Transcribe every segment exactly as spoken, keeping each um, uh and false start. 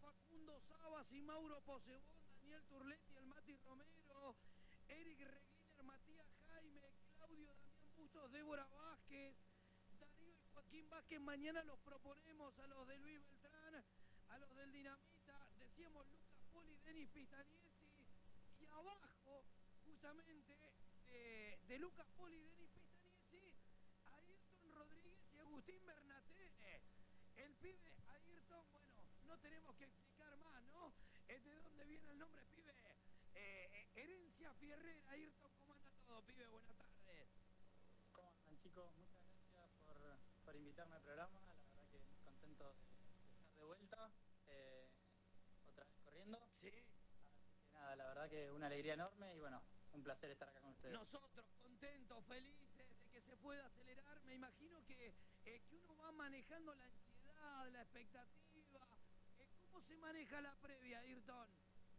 Facundo Sabas y Mauro Posebón, Daniel Turletti, el Mati Romero, Eric Regliner, Matías Jaime, Claudio Damián Bustos, Débora Vázquez, Darío y Joaquín Vázquez. Mañana los proponemos a los de Luis Beltrán, a los del Dinamita, decíamos Lucas Poli, Denis Pistaniesi, y abajo, justamente, de, de Lucas Poli y Denis Pistaniesi, Ayrton Rodríguez y Agustín Bernatene. El pibe Ayrton, bueno, no tenemos que explicar más, ¿no? Es de dónde viene el nombre, pibe. Eh, herencia Fierrera. Ayrton, ¿cómo anda todo, pibe? Buenas tardes. ¿Cómo andan, chicos? Muchas gracias por, por invitarme al programa. La verdad que muy contento de, de estar de vuelta, eh, otra vez corriendo. Sí. Así que nada, la verdad que una alegría enorme y bueno, un placer estar acá con ustedes. Nosotros contentos, felices de que se pueda acelerar. Me imagino que, eh, que uno va manejando la ansiedad, la expectativa. Eh, ¿Cómo se maneja la previa, Ayrton?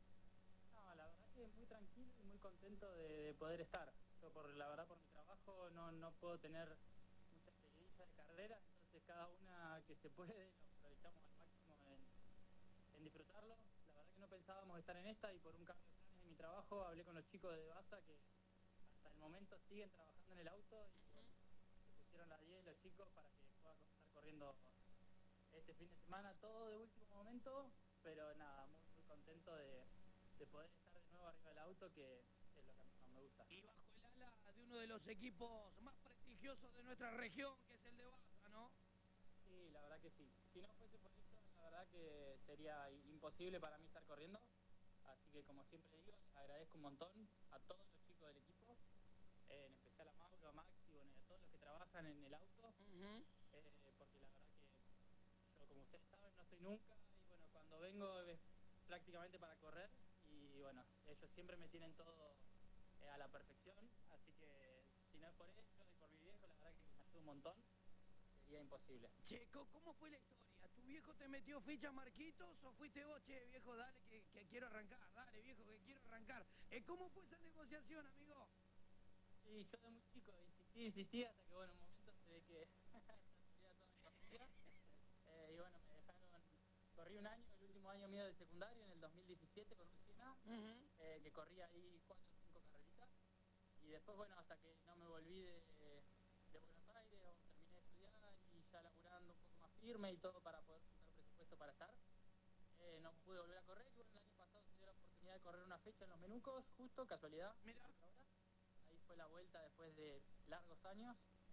No, la verdad que muy tranquilo y muy contento de, de poder estar. Yo, por la verdad, por mi trabajo no, no puedo tener muchas seguidillas de carrera, entonces cada una que se puede lo aprovechamos al máximo en, en disfrutarlo. La verdad que no pensábamos estar en esta y por un cambio de planes en mi trabajo hablé con los chicos de Devasa que hasta el momento siguen trabajando en el auto y bueno, se pusieron las diez los chicos para que pueda estar corriendo este fin de semana, todo de último momento, pero nada, muy, muy contento de, de poder estar de nuevo arriba del auto, que es lo que a mí más me gusta. Y bajo el ala de uno de los equipos más prestigiosos de nuestra región, que es el de Baza, ¿no? Sí, la verdad que sí. Si no fuese por esto, la verdad que sería imposible para mí estar corriendo. Así que, como siempre digo, les agradezco un montón a todos los chicos del equipo, eh, en especial a Mauro, a Maxi, bueno, y a todos los que trabajan en el auto, uh-huh. eh, porque la verdad que yo, como ustedes saben, no estoy nunca y bueno, cuando vengo es prácticamente para correr y bueno, ellos siempre me tienen todo eh, a la perfección, así que si no es por ellos y por mi viejo, la verdad que me ayuda un montón. Sería imposible. Checo, ¿cómo fue la historia? ¿Tu viejo te metió ficha Marquitos o fuiste vos, che, viejo, dale que, que quiero arrancar, dale, viejo, que quiero arrancar? Eh, ¿Cómo fue esa negociación, amigo? Sí, yo de muy chico insistí, insistí hasta que, bueno, en un momento se ve que ya toda mi familia. Eh, y bueno, me dejaron, corrí un año, el último año mío de secundario, en el dos mil diecisiete con un Siena, uh-huh. eh, que corría ahí cuatro o cinco carreritas. Y después, bueno, hasta que no me volví de, de Buenos Aires, o terminé de estudiar y ya laburando un poco más firme y todo para poder juntar presupuesto para estar, eh, no pude volver a correr. Y bueno, el año pasado se dio la oportunidad de correr una fecha en Los Menucos, justo, casualidad. Mira. Ahí fue la vuelta después de largos años.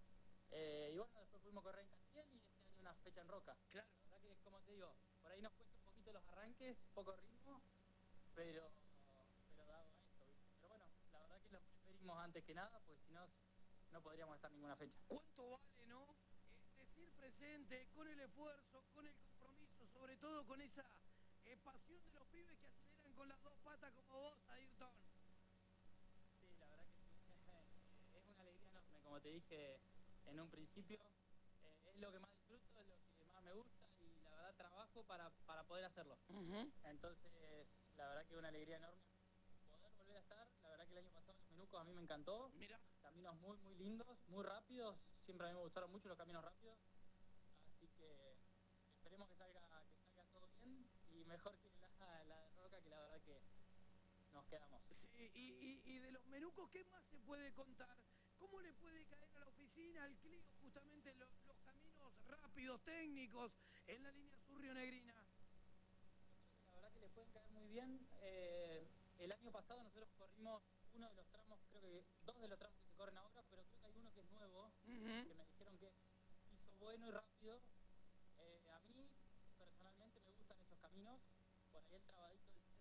Eh, y bueno, después fuimos a correr en Cantiel y este año una fecha en Roca. Claro. La verdad que, como te digo, por ahí nos cuesta un poquito los arranques, poco ritmo, pero, pero dado a eso, ¿viste? Pero bueno, la verdad que los preferimos antes que nada, pues si no, no podríamos estar en ninguna fecha. ¿Cuánto vale, no? Eh, decir presente, con el esfuerzo, con el compromiso, sobre todo con esa eh, pasión de los pibes que aceleran con las dos patas como vos, Ayrton. Sí, la verdad que sí. Es una alegría enorme, como te dije en un principio. Eh, es lo que más disfruto, es lo que más me gusta y la verdad trabajo para, para poder hacerlo. Uh-huh. Entonces, la verdad que es una alegría enorme poder volver a estar. La verdad que el año pasado en Los Menucos a mí me encantó. Mira. Caminos muy, muy lindos, muy rápidos. Siempre a mí me gustaron mucho los caminos rápidos. Así que esperemos que salga, que salga todo bien y mejor que la, la de Roca, que la verdad que nos quedamos. Sí, y, y, y de Los Menucos, ¿qué más se puede contar? ¿Cómo le puede caer a la oficina, al Clio, justamente lo, los caminos rápidos, técnicos, en la línea sur-rionegrina? La verdad que le pueden caer muy bien. Eh, el año pasado nosotros corrimos uno de los tramos, creo que dos de los tramos que se corren ahora, pero creo que hay uno que es nuevo, uh-huh. que me dijeron que hizo bueno y rápido. Eh, a mí, personalmente, me gustan esos caminos. Por ahí el trabadito del